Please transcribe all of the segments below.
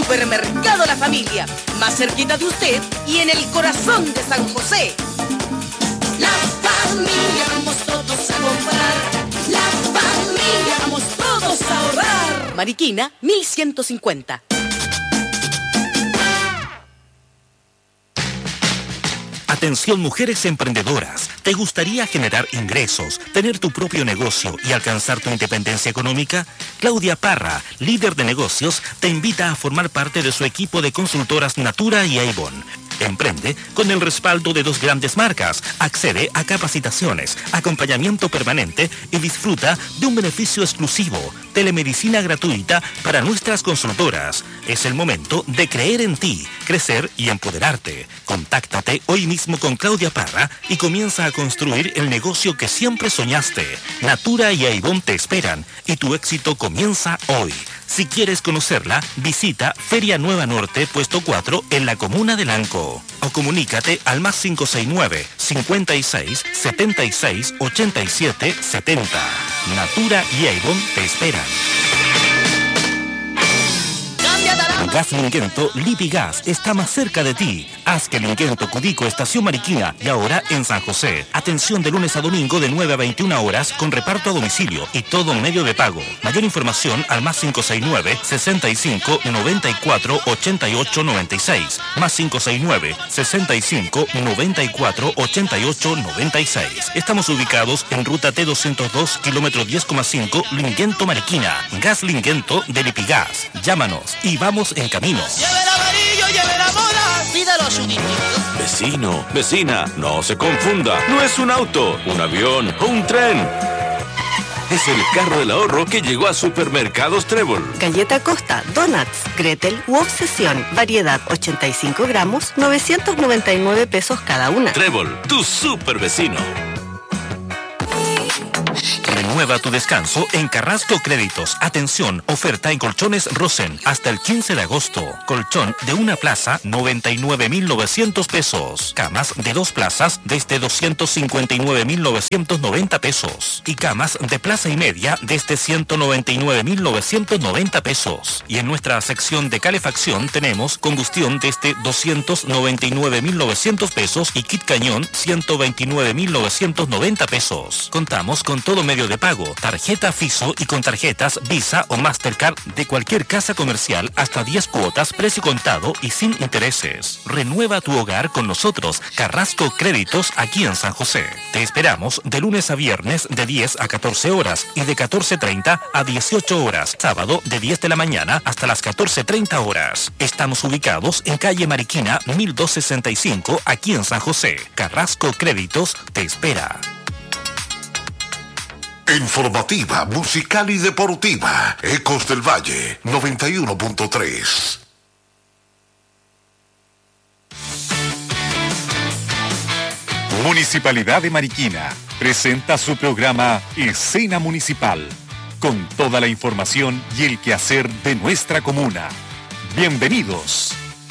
Supermercado La Familia, más cerquita de usted y en el corazón de San José. La Familia, vamos todos a comprar. La Familia, vamos todos a ahorrar. Mariquina, 1150. Atención mujeres emprendedoras, ¿te gustaría generar ingresos, tener tu propio negocio y alcanzar tu independencia económica? Claudia Parra, líder de negocios, te invita a formar parte de su equipo de consultoras Natura y Avon. Emprende con el respaldo de 2 grandes marcas, accede a capacitaciones, acompañamiento permanente y disfruta de un beneficio exclusivo, telemedicina gratuita para nuestras consultoras. Es el momento de creer en ti, crecer y empoderarte. Contáctate hoy mismo con Claudia Parra y comienza a construir el negocio que siempre soñaste. Natura y Avon te esperan y tu éxito comienza hoy. Si quieres conocerla, visita Feria Nueva Norte, puesto 4, en la comuna de Lanco. O comunícate al más 569 56 76 87 70. Natura y Avon te esperan. Gas Linquento Lipigas está más cerca de ti. Haz que Linquento Cudico Estación Mariquina y ahora en San José. Atención de lunes a domingo de 9 a 21 horas con reparto a domicilio y todo medio de pago. Mayor información al más 569 65 94 88 96. Más 569 65 94 88 96. Estamos ubicados en ruta T202, kilómetro 10,5, Linquento Mariquina. Gas Linquento de Lipigas. Llámanos y vamos en camino. Lleve el amarillo, lleve la moda. Pídalo a su distrito. Vecino, vecina, no se confunda. No es un auto, un avión o un tren. Es el carro del ahorro que llegó a Supermercados Trébol. Galleta Costa, Donuts, Gretel u Obsesión. Variedad 85 gramos, 999 pesos cada una. Trébol, tu super vecino. Renueva tu descanso en Carrasco Créditos. Atención, oferta en colchones Rosen hasta el 15 de agosto. Colchón de una plaza, 99.900 pesos. Camas de 2 plazas desde 259.990 pesos. Y camas de plaza y media desde 199.990 pesos. Y en nuestra sección de calefacción tenemos combustión desde 299.900 pesos y kit cañón 129.990 pesos. Contamos con todo medio de pago, tarjeta Fiso y con tarjetas Visa o Mastercard de cualquier casa comercial hasta 10 cuotas, precio contado y sin intereses. Renueva tu hogar con nosotros, Carrasco Créditos, aquí en San José. Te esperamos de lunes a viernes de 10 a 14 horas y de 14:30 a 18 horas, sábado de 10 de la mañana hasta las 14:30 horas. Estamos ubicados en calle Mariquina 1265, aquí en San José. Carrasco Créditos te espera. Informativa, musical y deportiva. Ecos del Valle, 91.3. Municipalidad de Mariquina presenta su programa Escena Municipal, con toda la información y el quehacer de nuestra comuna. Bienvenidos.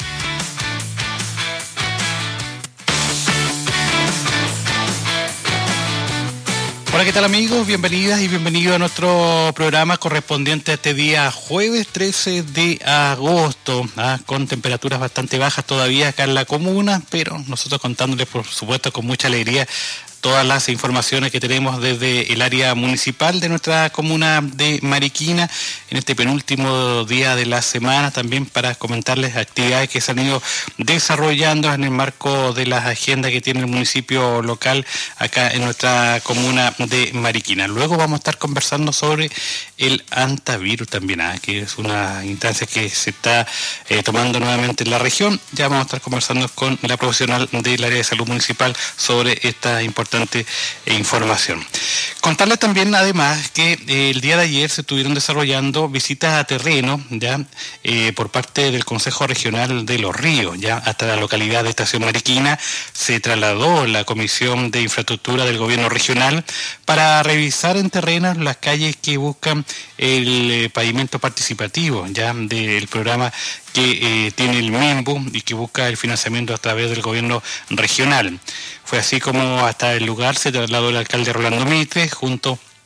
Hola, ¿qué tal amigos? Bienvenidas y bienvenidos a nuestro programa correspondiente a este día jueves 13 de agosto, con temperaturas bastante bajas todavía acá en la comuna, pero nosotros contándoles por supuesto con mucha alegría todas las informaciones que tenemos desde el área municipal de nuestra comuna de Mariquina en este penúltimo día de la semana, también para comentarles actividades que se han ido desarrollando en el marco de las agendas que tiene el municipio local acá en nuestra comuna de Mariquina. Luego vamos a estar conversando sobre el antivirus también, que es una instancia que se está tomando nuevamente en la región. Ya vamos a estar conversando con la profesional del área de salud municipal sobre esta importante información. Contarles también además que el día de ayer se estuvieron desarrollando visitas a terreno por parte del Consejo Regional de Los Ríos, hasta la localidad de Estación Mariquina se trasladó la Comisión de Infraestructura del Gobierno Regional para revisar en terreno las calles que buscan el pavimento participativo del programa que tiene el MIMBU y que busca el financiamiento a través del gobierno regional. Fue así como hasta el lugar se trasladó el alcalde Rolando Mitre junto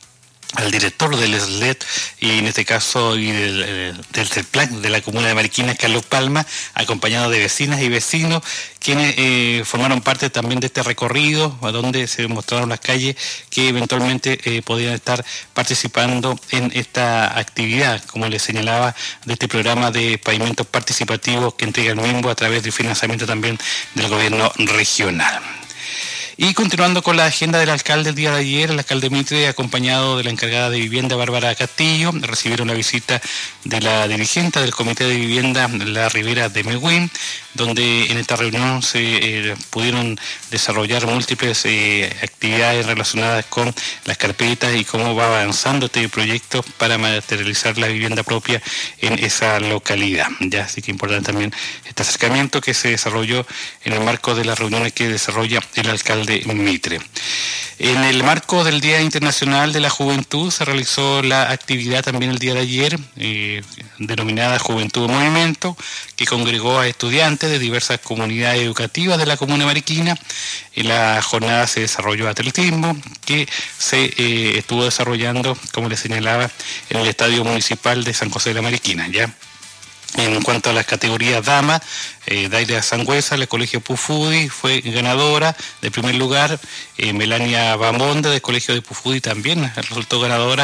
al director del SLED y en este caso y del CEPLAC de la comuna de Mariquina, Carlos Palma, acompañado de vecinas y vecinos, quienes formaron parte también de este recorrido, a donde se mostraron las calles que eventualmente podían estar participando en esta actividad, como les señalaba, de este programa de pavimentos participativos que entrega el MIMBO a través del financiamiento también del gobierno regional. Y continuando con la agenda del alcalde el día de ayer, el alcalde Mitre, acompañado de la encargada de vivienda Bárbara Castillo, recibieron la visita de la dirigente del Comité de Vivienda La Ribera de Mehuen, donde en esta reunión se pudieron desarrollar múltiples actividades relacionadas con las carpetas y cómo va avanzando este proyecto para materializar la vivienda propia en esa localidad. Ya, así que importante también este acercamiento que se desarrolló en el marco de las reuniones que desarrolla el alcalde Mitre. En el marco del Día Internacional de la Juventud se realizó la actividad también el día de ayer, denominada Juventud en Movimiento, que congregó a estudiantes de diversas comunidades educativas de la comuna de Mariquina. En la jornada se desarrolló atletismo, que se estuvo desarrollando, como les señalaba, en el Estadio Municipal de San José de la Mariquina, ¿ya? En cuanto a las categorías damas, Daira Sangüesa, del Colegio Pufudi, fue ganadora de primer lugar. Melania Bamonde, del Colegio de Pufudi, también resultó ganadora.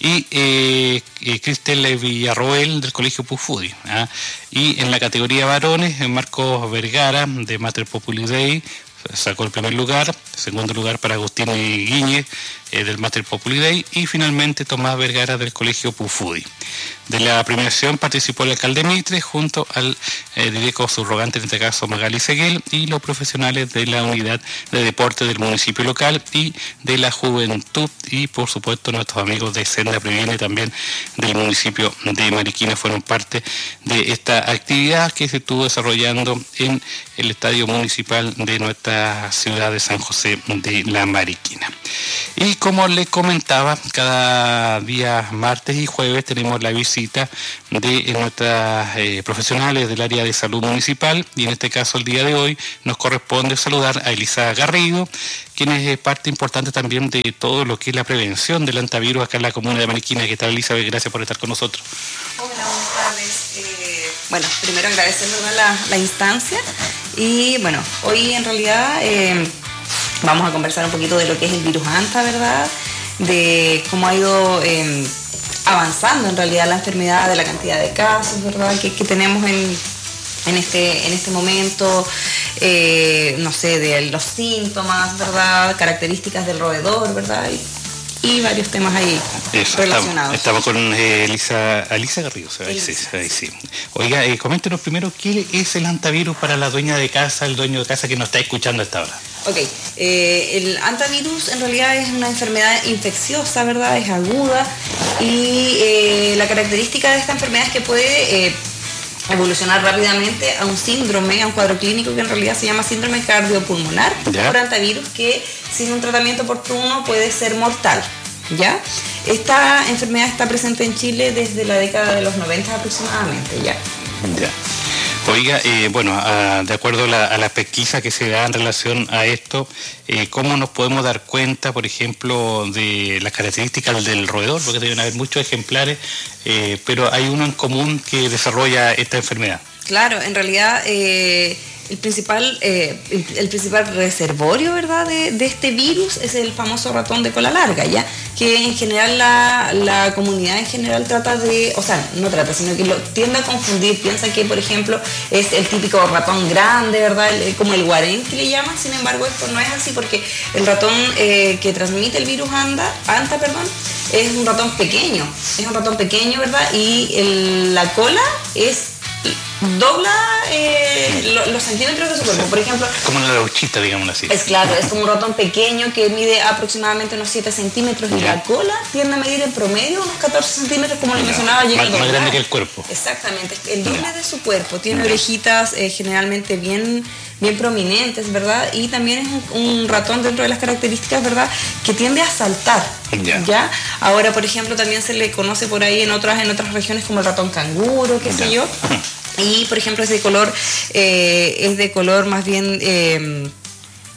Y Cristel Villarroel, del Colegio Pufudi. Y en la categoría varones, Marcos Vergara, de Mater Populi Dei, sacó el primer lugar. Segundo lugar para Agustín Guíñez, del Mater Populi Dei, y finalmente Tomás Vergara, del Colegio Pufudi. De la premiación participó el alcalde Mitre junto al directo subrogante, en este caso Magali Seguel, y los profesionales de la unidad de deporte del municipio local y de la juventud, y por supuesto nuestros amigos de Senda Previene también del municipio de Mariquina fueron parte de esta actividad que se estuvo desarrollando en el estadio municipal de nuestra ciudad de San José de la Mariquina. Y como les comentaba, cada día martes y jueves tenemos la visita de nuestras profesionales del área de salud municipal, y en este caso el día de hoy nos corresponde saludar a Elisa Garrido, quien es parte importante también de todo lo que es la prevención del antivirus acá en la comuna de Mariquina. ¿Qué tal, Elizabeth? Gracias por estar con nosotros. Hola, buenas tardes. Bueno, primero agradecer la instancia, y bueno, hoy en realidad vamos a conversar un poquito de lo que es el virus ANTA, ¿verdad? De cómo ha ido avanzando en realidad la enfermedad, de la cantidad de casos, ¿verdad? Que tenemos en este momento, no sé, de los síntomas, ¿verdad? Características del roedor, ¿verdad? Y varios temas ahí relacionados. Estamos con Elisa Garrido. Ahí sí. Oiga, coméntenos primero, ¿qué es el antivirus para la dueña de casa, el dueño de casa que nos está escuchando hasta ahora? Ok, el antivirus en realidad es una enfermedad infecciosa, ¿verdad? Es aguda, y la característica de esta enfermedad es que puede evolucionar rápidamente a un síndrome, a un cuadro clínico que en realidad se llama síndrome cardiopulmonar por antivirus, que sin un tratamiento oportuno puede ser mortal, ¿ya? Esta enfermedad está presente en Chile desde la década de los 90 aproximadamente, ¿ya? Ya. Oiga, de acuerdo a la pesquisa que se da en relación a esto, ¿cómo nos podemos dar cuenta, por ejemplo, de las características del roedor? Porque deben haber muchos ejemplares, pero hay uno en común que desarrolla esta enfermedad. Claro, en realidad el principal reservorio, ¿verdad?, de este virus es el famoso ratón de cola larga, ¿ya? Que en general la comunidad en general trata de, o sea, no trata, sino que lo tiende a confundir, piensa que, por ejemplo, es el típico ratón grande, ¿verdad?, como el guarén que le llaman. Sin embargo, esto no es así, porque el ratón que transmite el virus ANTA, es un ratón pequeño, ¿verdad? Y la cola dobla los centímetros de su cuerpo, por ejemplo. Como una lauchita, digamos así. Es claro, es como un ratón pequeño que mide aproximadamente unos 7 centímetros, y la cola tiende a medir en promedio unos 14 centímetros, como lo mencionaba, llega más grande que el cuerpo. Exactamente, el doble de su cuerpo. Tiene orejitas generalmente bien prominentes, ¿verdad? Y también es un ratón, dentro de las características, ¿verdad?, que tiende a saltar, ¿ya? Ahora, por ejemplo, también se le conoce por ahí en otras regiones como el ratón canguro, qué sé yo. Y, por ejemplo, es de color más bien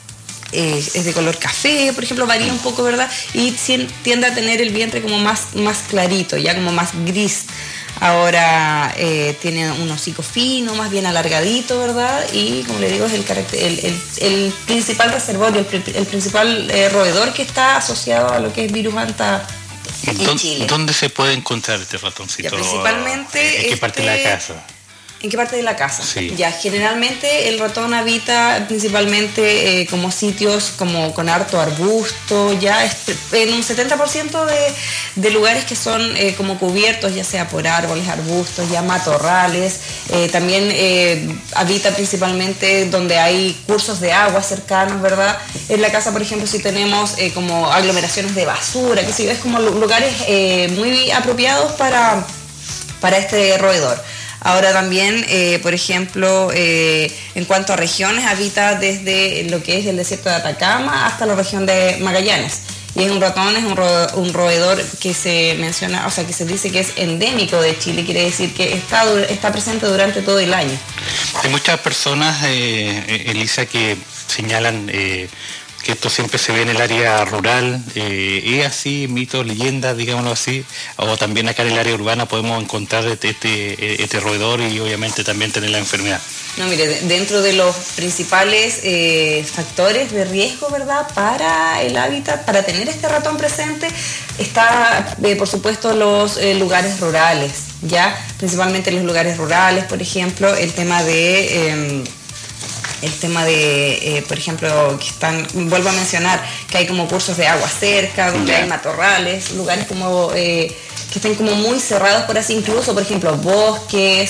es de color café, por ejemplo, varía un poco, ¿verdad? Y tiende a tener el vientre como más clarito, ya como más gris. Ahora tiene un hocico fino, más bien alargadito, ¿verdad? Y como le digo, es el principal reservorio, el principal roedor que está asociado a lo que es virus anta en Chile. ¿Dónde se puede encontrar este ratoncito? Ya, principalmente ¿en qué parte de la casa? ¿En qué parte de la casa? Sí. Ya, generalmente el ratón habita principalmente como sitios como con harto arbusto, ya en un 70% de lugares que son como cubiertos, ya sea por árboles, arbustos, ya matorrales. También habita principalmente donde hay cursos de agua cercanos, ¿verdad? En la casa, por ejemplo, si tenemos como aglomeraciones de basura, que si es como lugares muy apropiados para este roedor. Ahora también, por ejemplo, en cuanto a regiones, habita desde lo que es el desierto de Atacama hasta la región de Magallanes. Y es un ratón, es un roedor que se menciona, o sea, que se dice que es endémico de Chile, quiere decir que está presente durante todo el año. Hay muchas personas, Elisa, que señalan que esto siempre se ve en el área rural, es así, mitos, leyendas, digámoslo así, o también acá en el área urbana podemos encontrar este roedor y obviamente también tener la enfermedad. No, mire, dentro de los principales factores de riesgo, ¿verdad?, para el hábitat, para tener este ratón presente, está, por supuesto, los lugares rurales, ¿ya? Principalmente los lugares rurales, por ejemplo, el tema de, por ejemplo, que vuelvo a mencionar, que hay como cursos de agua cerca, donde hay matorrales, lugares como que estén como muy cerrados, por así, incluso, por ejemplo, bosques,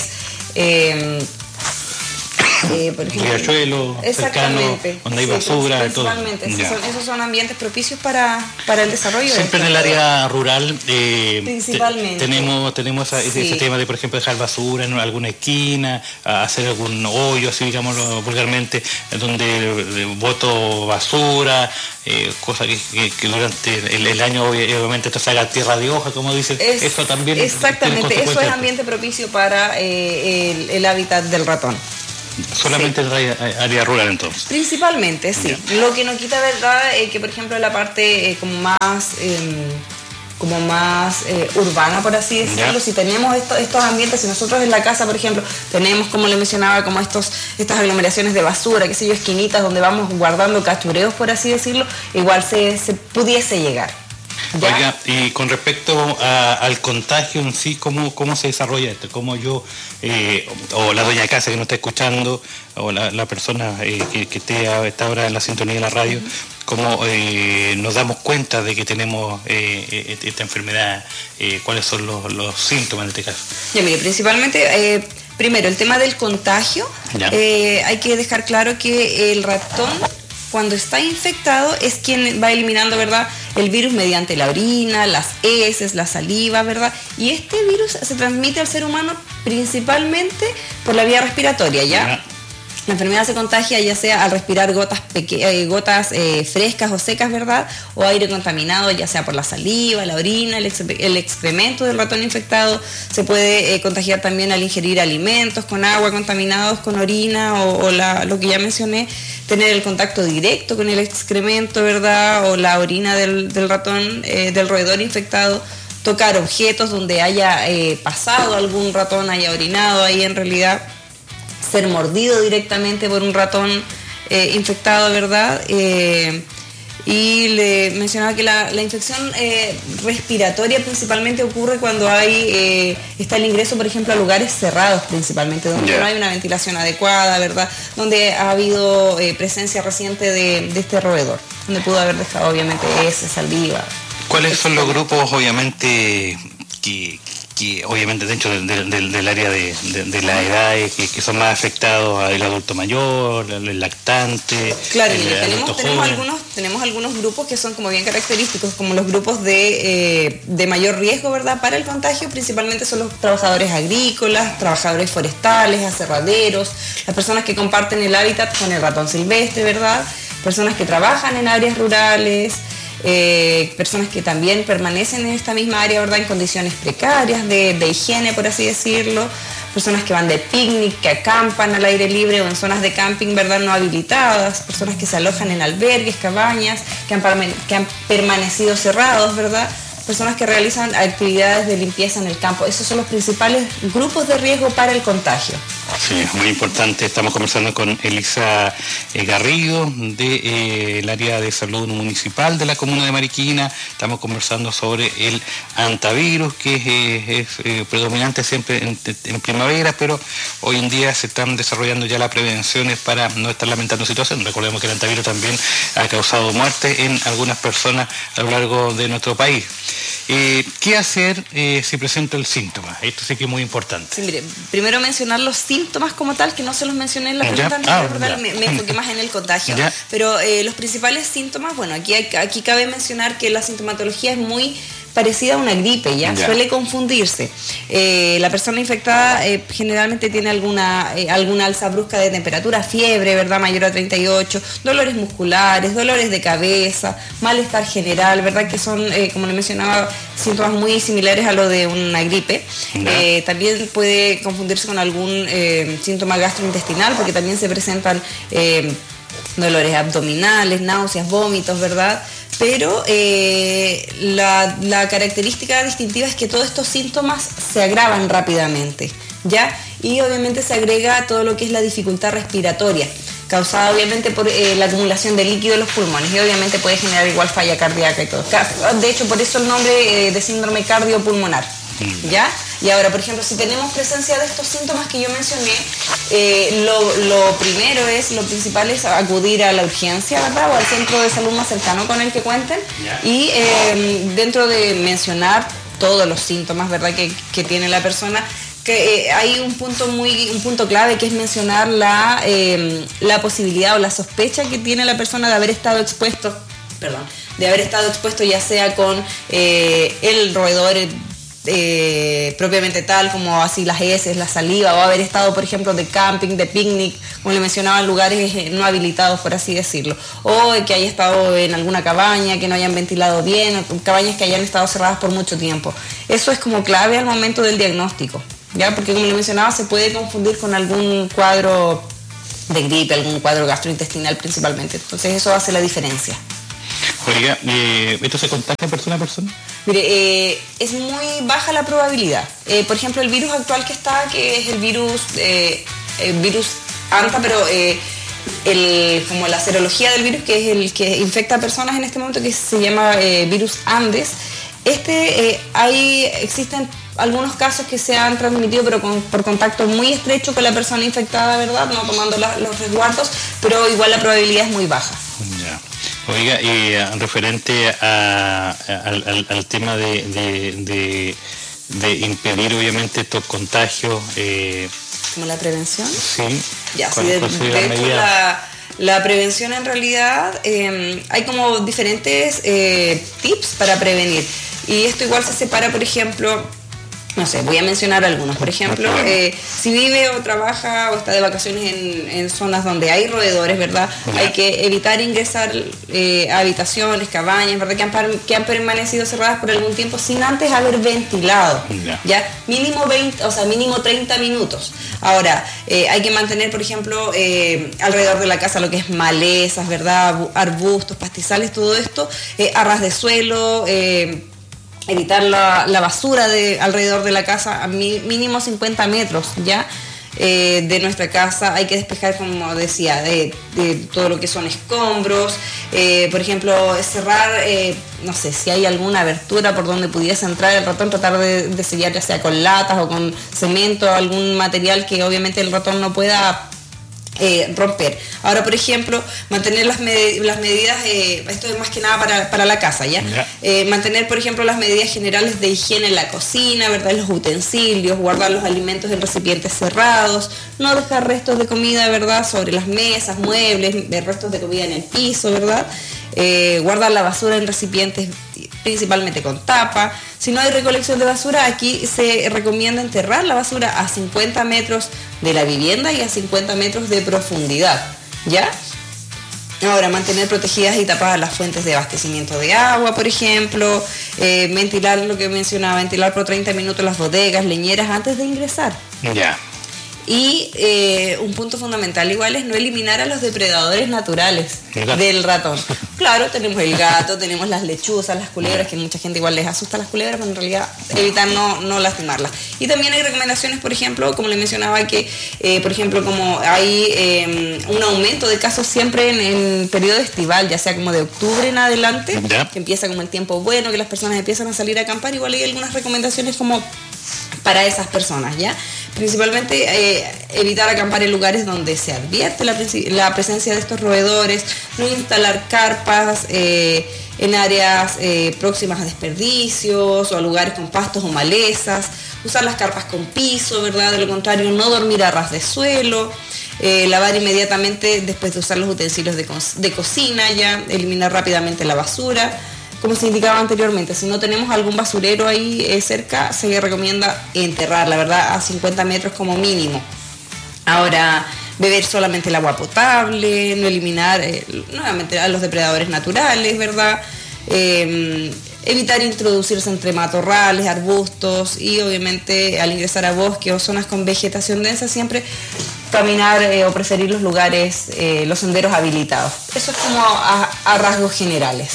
por ejemplo, riachuelo cercano, donde hay basura, principalmente, todo. Esos son ambientes propicios para el desarrollo. Siempre en el área rural principalmente tenemos ese tema de, por ejemplo, dejar basura en alguna esquina, hacer algún hoyo, así digámoslo vulgarmente, donde boto basura, cosa que durante el año obviamente esto se haga tierra de hoja, como dicen. Eso también exactamente, eso es ambiente propicio para el hábitat del ratón. Solamente en el área rural, entonces. Principalmente, sí. Lo que no quita, verdad, que por ejemplo la parte como más urbana, por así decirlo, si tenemos estos ambientes, si nosotros en la casa, por ejemplo, tenemos, como le mencionaba, como estas aglomeraciones de basura, qué sé yo, esquinitas donde vamos guardando cachureos, por así decirlo, igual se pudiese llegar. ¿Ya? Oiga, y con respecto al contagio en sí, ¿cómo se desarrolla esto? ¿Cómo yo, o la doña de casa que nos está escuchando, o la persona que está ahora en la sintonía de la radio, cómo nos damos cuenta de que tenemos esta enfermedad? ¿Cuáles son los síntomas en este caso? Ya, mire, principalmente, primero, el tema del contagio. Hay que dejar claro que el ratón, cuando está infectado, es quien va eliminando, ¿verdad?, el virus mediante la orina, las heces, la saliva, ¿verdad? Y este virus se transmite al ser humano principalmente por la vía respiratoria, ¿ya? La enfermedad se contagia ya sea al respirar gotas frescas o secas, ¿verdad?, o aire contaminado, ya sea por la saliva, la orina, el excremento del ratón infectado. Se puede contagiar también al ingerir alimentos con agua contaminados con orina o lo que ya mencioné, tener el contacto directo con el excremento, ¿verdad?, o la orina del ratón, del roedor infectado, tocar objetos donde haya pasado algún ratón, haya orinado ahí en realidad, ser mordido directamente por un ratón infectado, ¿verdad? Y le mencionaba que la infección respiratoria principalmente ocurre cuando está el ingreso, por ejemplo, a lugares cerrados principalmente, donde no hay una ventilación adecuada, ¿verdad? Donde ha habido presencia reciente de este roedor, donde pudo haber dejado obviamente heces, saliva. ¿Cuáles son los grupos, obviamente, que obviamente dentro del área de la edad que son más afectados, el adulto mayor, el lactante? Claro, tenemos algunos grupos que son como bien característicos, como los grupos de mayor riesgo, ¿verdad?, para el contagio. Principalmente son los trabajadores agrícolas, trabajadores forestales, aserraderos, las personas que comparten el hábitat con el ratón silvestre, ¿verdad?, personas que trabajan en áreas rurales, personas que también permanecen en esta misma área, ¿verdad?, en condiciones precarias de higiene, por así decirlo, personas que van de picnic, que acampan al aire libre o en zonas de camping, ¿verdad?, no habilitadas, personas que se alojan en albergues, cabañas, que han permanecido cerrados, ¿verdad?, personas que realizan actividades de limpieza en el campo. Esos son los principales grupos de riesgo para el contagio. Sí, muy importante. Estamos conversando con Elisa Garrido del área de salud municipal de la comuna de Mariquina. Estamos conversando sobre el antivirus, que es predominante siempre en primavera, pero hoy en día se están desarrollando ya las prevenciones para no estar lamentando situaciones. Recordemos que el antivirus también ha causado muerte en algunas personas a lo largo de nuestro país. ¿Qué hacer si presenta el síntoma? Esto sí que es muy importante. Sí, mire, primero mencionar los síntomas como tal, que no se los mencioné en la pregunta anterior, me enfoqué más en el contagio. ¿Ya? Pero los principales síntomas, bueno, aquí cabe mencionar que la sintomatología es muy parecida a una gripe, ¿ya? Suele confundirse. La persona infectada generalmente tiene alguna alza brusca de temperatura, fiebre, ¿verdad?, mayor a 38, dolores musculares, dolores de cabeza, malestar general, ¿verdad?, que son, como le mencionaba, síntomas muy similares a lo de una gripe. También puede confundirse con algún síntoma gastrointestinal, porque también se presentan dolores abdominales, náuseas, vómitos, ¿verdad? Pero la característica distintiva es que todos estos síntomas se agravan rápidamente, ¿ya? Y obviamente se agrega todo lo que es la dificultad respiratoria, causada obviamente por la acumulación de líquido en los pulmones, y obviamente puede generar igual falla cardíaca y todo. De hecho, por eso el nombre de síndrome cardiopulmonar, ¿ya? Y ahora, por ejemplo, si tenemos presencia de estos síntomas que yo mencioné, lo principal es acudir a la urgencia, ¿verdad?, o al centro de salud más cercano con el que cuenten. Y dentro de mencionar todos los síntomas, ¿verdad?, que tiene la persona, que hay un punto clave, que es mencionar la posibilidad o la sospecha que tiene la persona de haber estado expuesto, ya sea con el roedor propiamente tal, como así las heces, la saliva, o haber estado, por ejemplo, de camping, de picnic, como le mencionaba, en lugares no habilitados, por así decirlo, o que haya estado en alguna cabaña que no hayan ventilado bien, o cabañas que hayan estado cerradas por mucho tiempo. Eso es como clave al momento del diagnóstico, ¿ya? Porque, como le mencionaba, se puede confundir con algún cuadro de gripe, algún cuadro gastrointestinal principalmente. Entonces eso hace la diferencia. Oiga, ¿esto se contagia persona a persona? Mire, es muy baja la probabilidad. Por ejemplo, el virus actual que está, que es el virus ANTA, pero como la serología del virus, que es el que infecta a personas en este momento, que se llama virus Andes, existen algunos casos que se han transmitido, pero por contacto muy estrecho con la persona infectada, ¿verdad?, no tomando los resguardos, pero igual la probabilidad es muy baja. Ya. Oiga, referente al tema de impedir obviamente estos contagios. ¿Como la prevención? Sí. Ya, sí, de hecho la prevención en realidad hay como diferentes tips para prevenir. Y esto igual se separa, por ejemplo, no sé, voy a mencionar algunos. Por ejemplo, si vive o trabaja o está de vacaciones en zonas donde hay roedores, ¿verdad? Hay que evitar ingresar a habitaciones, cabañas, ¿verdad?, que han permanecido cerradas por algún tiempo sin antes haber ventilado. ¿Ya? Mínimo 30 minutos. Ahora, hay que mantener, por ejemplo, alrededor de la casa lo que es malezas, ¿verdad?, arbustos, pastizales, todo esto, a ras de suelo, evitar la basura alrededor de la casa a mínimo 50 metros, ¿ya?, de nuestra casa. Hay que despejar, como decía, de todo lo que son escombros. Por ejemplo, cerrar, no sé, si hay alguna abertura por donde pudiese entrar el ratón, tratar de sellar, ya sea con latas o con cemento, algún material que obviamente el ratón no pueda romper. Ahora, por ejemplo, mantener las medidas, esto es más que nada para la casa, ¿ya? Mantener, por ejemplo, las medidas generales de higiene en la cocina, ¿verdad?, los utensilios, guardar los alimentos en recipientes cerrados, no dejar restos de comida, ¿verdad?, sobre las mesas, muebles, restos de comida en el piso, ¿verdad? Guardar la basura en recipientes principalmente con tapa. Si no hay recolección de basura, aquí se recomienda enterrar la basura a 50 metros de la vivienda y a 50 metros de profundidad, ¿ya? Ahora, mantener protegidas y tapadas las fuentes de abastecimiento de agua, por ejemplo, ventilar lo que mencionaba, ventilar por 30 minutos las bodegas, leñeras antes de ingresar. Ya. Y un punto fundamental igual es no eliminar a los depredadores naturales del ratón. Claro, tenemos el gato, tenemos las lechuzas, las culebras, que mucha gente igual les asusta a las culebras, pero en realidad evitar no lastimarlas. Y también hay recomendaciones, por ejemplo, como le mencionaba, que por ejemplo, como hay un aumento de casos siempre en periodo estival, ya sea como de octubre en adelante, que empieza como el tiempo bueno, que las personas empiezan a salir a acampar, igual hay algunas recomendaciones como para esas personas, ¿ya? Principalmente evitar acampar en lugares donde se advierte la presencia de estos roedores, no instalar carpas en áreas próximas a desperdicios o a lugares con pastos o malezas, usar las carpas con piso, ¿verdad? De lo contrario, no dormir a ras de suelo, lavar inmediatamente después de usar los utensilios de cocina, ya, eliminar rápidamente la basura. Como se indicaba anteriormente, si no tenemos algún basurero ahí cerca, se recomienda enterrar, la verdad, a 50 metros como mínimo. Ahora, beber solamente el agua potable, no eliminar nuevamente a los depredadores naturales, ¿verdad? Evitar introducirse entre matorrales, arbustos y obviamente al ingresar a bosques o zonas con vegetación densa, siempre caminar o preferir los lugares, los senderos habilitados. Eso es como a rasgos generales.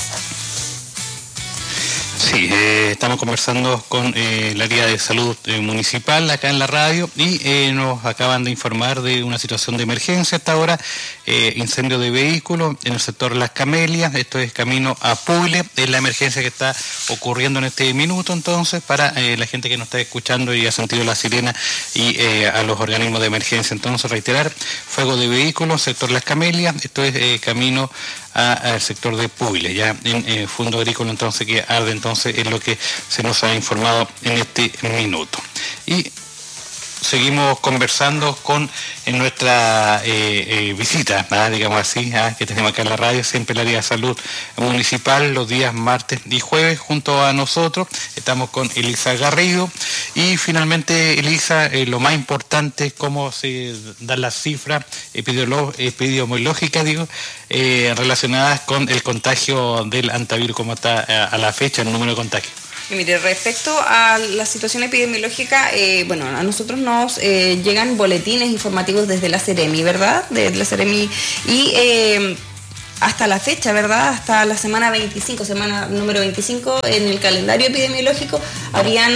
Sí, estamos conversando con el área de salud municipal acá en la radio y nos acaban de informar de una situación de emergencia hasta ahora, incendio de vehículos en el sector Las Camelias, esto es camino a Puile, es la emergencia que está ocurriendo en este minuto. Entonces, para la gente que nos está escuchando y ha sentido la sirena y a los organismos de emergencia, entonces reiterar, fuego de vehículos, sector Las Camelias, esto es camino al sector de Puile, ya en Fondo Agrícola, entonces que arde, entonces es lo que se nos ha informado en este minuto. Y seguimos conversando con nuestra visita, digamos así, que tenemos acá en la radio, siempre el área de salud municipal, los días martes y jueves, junto a nosotros. Estamos con Elisa Garrido y finalmente, Elisa, lo más importante es cómo se dan las cifras epidemiológicas, relacionadas con el contagio del antivirus, cómo está a la fecha el número de contagios. Y mire, respecto a la situación epidemiológica, bueno, a nosotros nos llegan boletines informativos desde la Seremi, ¿verdad? Desde la Seremi y hasta la fecha, ¿verdad? Hasta la semana 25, semana número 25, en el calendario epidemiológico habían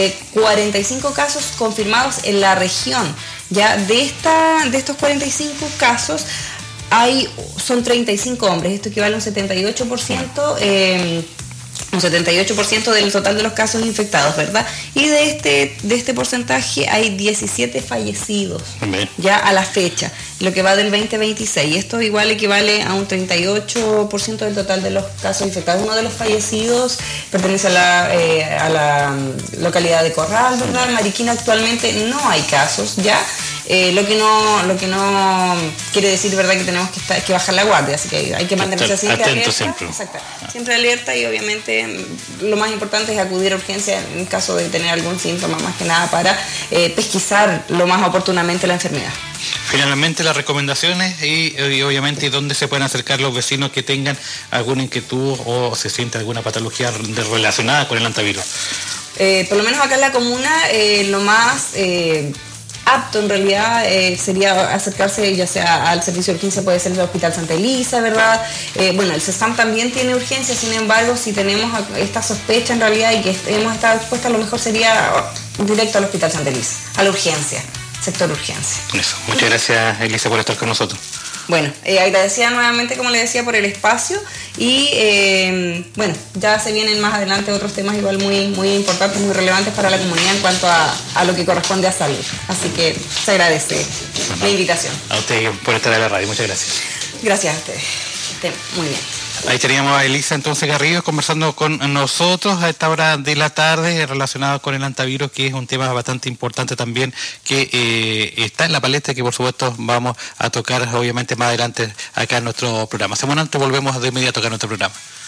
45 casos confirmados en la región. Ya de estos 45 casos son 35 hombres, esto equivale a un 78%. Un 78% del total de los casos infectados, ¿verdad? Y de este porcentaje hay 17 fallecidos ya a la fecha, lo que va del 2026. Esto igual equivale a un 38% del total de los casos infectados. Uno de los fallecidos pertenece a la localidad de Corral, ¿verdad? En Mariquina actualmente no hay casos ya. Lo que no quiere decir, ¿verdad?, que tenemos que bajar la guardia, así que hay que mantenerse siempre alerta. Exacto. Siempre alerta, y obviamente lo más importante es acudir a urgencia en caso de tener algún síntoma, más que nada para pesquisar lo más oportunamente la enfermedad. Finalmente, las recomendaciones y obviamente dónde se pueden acercar los vecinos que tengan alguna inquietud o se siente alguna patología relacionada con el antivirus. Por lo menos acá en la comuna, lo más apto en realidad sería acercarse ya sea al servicio de urgencia, puede ser el Hospital Santa Elisa, ¿verdad? Bueno, el CESAM también tiene urgencia, sin embargo, si tenemos esta sospecha en realidad y que hemos estado expuestos, a lo mejor sería directo al Hospital Santa Elisa, a la urgencia, sector urgencia. Eso. Muchas gracias, Elisa, por estar con nosotros. Bueno, agradecida nuevamente, como le decía, por el espacio y bueno, ya se vienen más adelante otros temas igual muy, muy importantes, muy relevantes para la comunidad en cuanto a lo que corresponde a salud. Así que se agradece la invitación. A usted por estar en la radio, muchas gracias. Gracias a ustedes. Muy bien. Ahí teníamos a Elisa entonces Garrido conversando con nosotros a esta hora de la tarde relacionado con el antivirus, que es un tema bastante importante también que está en la palestra, que por supuesto vamos a tocar obviamente más adelante acá en nuestro programa. Semana antes volvemos de inmediato acá en nuestro programa.